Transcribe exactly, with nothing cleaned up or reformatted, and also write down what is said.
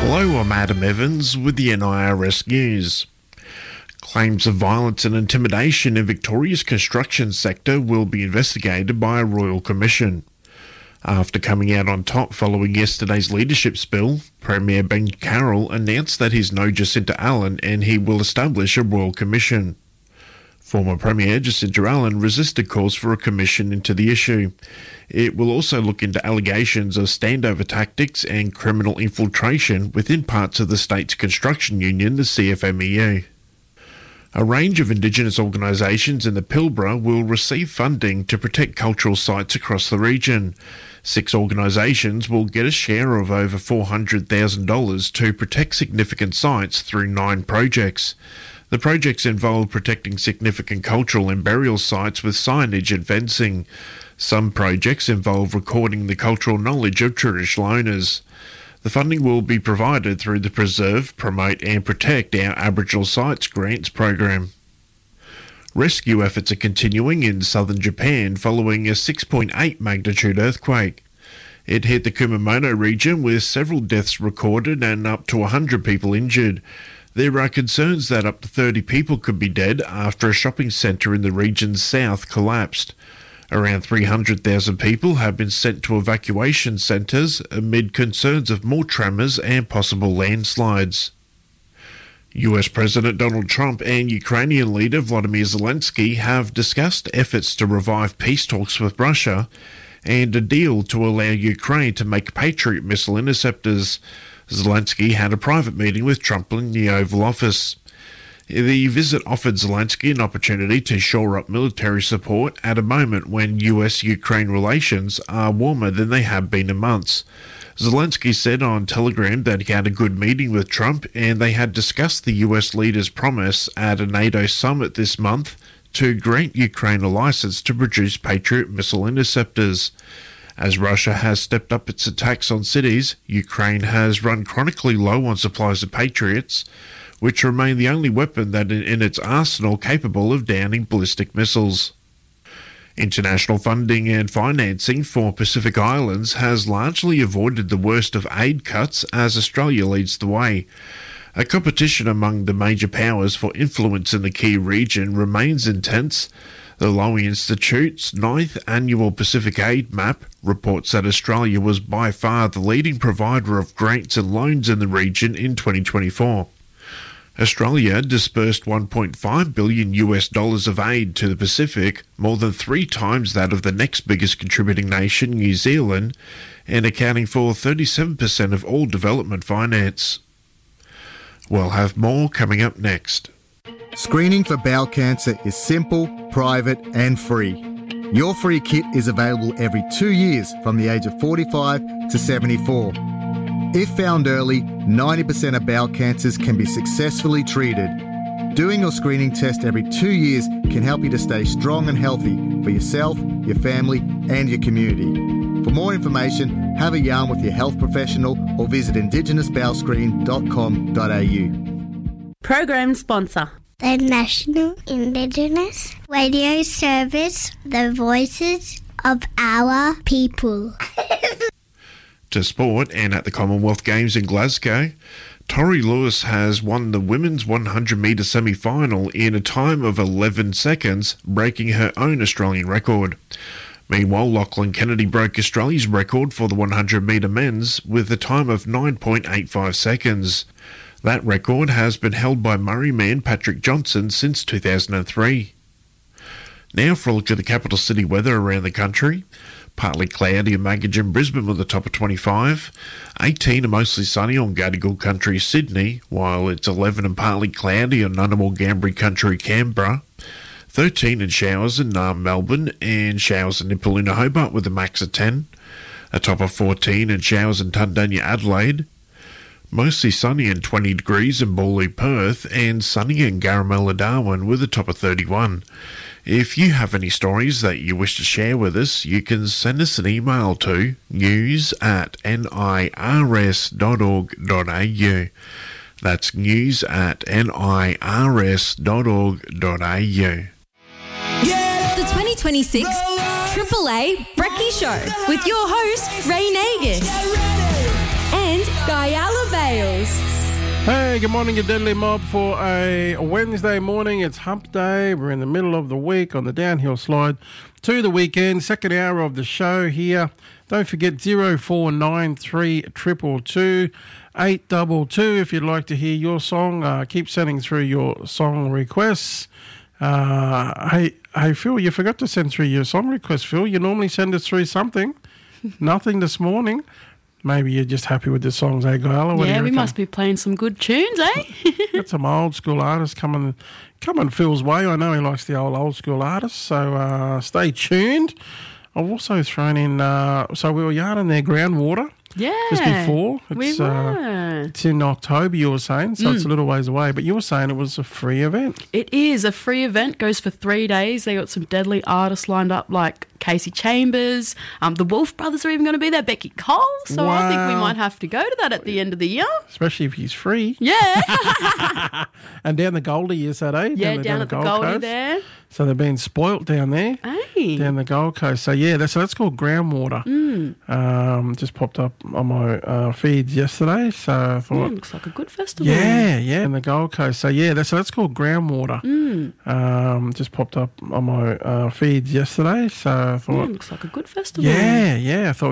Hello, I'm Adam Evans with the N I R S News. Claims of violence and intimidation in Victoria's construction sector will be investigated by a Royal Commission. After coming out on top following yesterday's leadership spill, Premier Ben Carroll announced that he's no Jacinta Allan and he will establish a Royal Commission. Former Premier Jacinta Allan resisted calls for a commission into the issue. It will also look into allegations of standover tactics and criminal infiltration within parts of the state's construction union, the C F M E U. A range of Indigenous organisations in the Pilbara will receive funding to protect cultural sites across the region. Six organisations will get a share of over four hundred thousand dollars to protect significant sites through nine projects. The projects involve protecting significant cultural and burial sites with signage and fencing. Some projects involve recording the cultural knowledge of traditional owners. The funding will be provided through the Preserve, Promote and Protect Our Aboriginal Sites grants program. Rescue efforts are continuing in southern Japan following a six point eight magnitude earthquake. It hit the Kumamoto region with several deaths recorded and up to one hundred people injured. There are concerns that up to thirty people could be dead after a shopping centre in the region's south collapsed. Around three hundred thousand people have been sent to evacuation centres amid concerns of more tremors and possible landslides. U S President Donald Trump and Ukrainian leader Volodymyr Zelensky have discussed efforts to revive peace talks with Russia and a deal to allow Ukraine to make Patriot missile interceptors. Zelensky had a private meeting with Trump in the Oval Office. The visit offered Zelensky an opportunity to shore up military support at a moment when U S Ukraine relations are warmer than they have been in months. Zelensky said on Telegram that he had a good meeting with Trump and they had discussed the U S leader's promise at a NATO summit this month to grant Ukraine a license to produce Patriot missile interceptors. As Russia has stepped up its attacks on cities, Ukraine has run chronically low on supplies of Patriots, which remain the only weapon that in its arsenal capable of downing ballistic missiles. International funding and financing for Pacific Islands has largely avoided the worst of aid cuts as Australia leads the way. A competition among the major powers for influence in the key region remains intense. The Lowy Institute's ninth annual Pacific Aid Map reports that Australia was by far the leading provider of grants and loans in the region in twenty twenty-four. Australia disbursed one point five billion U S dollars of aid to the Pacific, more than three times that of the next biggest contributing nation, New Zealand, and accounting for thirty-seven percent of all development finance. We'll have more coming up next. Screening for bowel cancer is simple, private and free. Your free kit is available every two years from the age of forty-five to seventy-four. If found early, ninety percent of bowel cancers can be successfully treated. Doing your screening test every two years can help you to stay strong and healthy for yourself, your family and your community. For more information, have a yarn with your health professional or visit indigenous bowel screen dot com dot a u. Program sponsor. The National Indigenous Radio Service, the voices of our people. To sport, and at the Commonwealth Games in Glasgow, Tori Lewis has won the women's one hundred metre semi-final in a time of eleven seconds, breaking her own Australian record. Meanwhile, Lachlan Kennedy broke Australia's record for the one hundred metre men's with a time of nine point eight five seconds. That record has been held by Murray man Patrick Johnson since two thousand three. Now for a look at the capital city weather around the country. Partly cloudy in Maggie and Brisbane with a top of twenty-five. eighteen and mostly sunny on Gadigal Country, Sydney, while it's eleven and partly cloudy on Ngunnawal Gambri Country, Canberra. thirteen and showers in Naarm, Melbourne, and showers in Nipaluna, Hobart with a max of ten. A top of fourteen and showers in Tundanya, Adelaide. Mostly sunny and twenty degrees in Bawley, Perth, and sunny in Garamella, Darwin with a top of thirty-one. If you have any stories that you wish to share with us, you can send us an email to news at nirs dot org dot a u. That's news at nirs dot org dot a u. The twenty twenty-six Triple A Brekkie Show with your host, Ray Nagus and Guy Alabay. Wales. Hey, good morning, you deadly mob, for a Wednesday morning. It's hump day. We're in the middle of the week on the downhill slide to the weekend. Second hour of the show here. Don't forget zero four nine three two two two eight two two if you'd like to hear your song. Uh, keep sending through your song requests. Uh, hey, hey, Phil, you forgot to send through your song request, Phil. You normally send us through something. Nothing this morning. Maybe you're just happy with the songs, eh, Gaila? What do Yeah, you we reckon? must be playing some good tunes, eh? Got some old school artists coming coming Phil's way. I know he likes the old old school artists, so uh, stay tuned. I've also thrown in, uh, so we were yarning their groundwater Yeah. just before. we It's, were. uh, it's in October, you were saying, so it's a little ways away. But you were saying it was a free event. It is a free event, goes for three days. They got some deadly artists lined up like Casey Chambers. Um, the Wolf Brothers are even going to be there, Becky Cole. So I think we Wow. might have to go to that at the end of the year. Especially if he's free. Yeah. And down the Goldie, is that, eh? yeah, the- down at the Gold Goldie Coast. there. So they're being spoilt down there. Hey. Down the Gold Coast. So, yeah, that's, so that's called groundwater. Mm. Um, just popped up on my uh, feeds yesterday. So I Yeah, thought, looks like a good festival. yeah, yeah, in the Gold Coast. So, yeah, that's, so that's called groundwater. Mm. Um, just popped up on my uh, feeds yesterday. So I Yeah, thought, looks like a good festival. yeah, yeah, I thought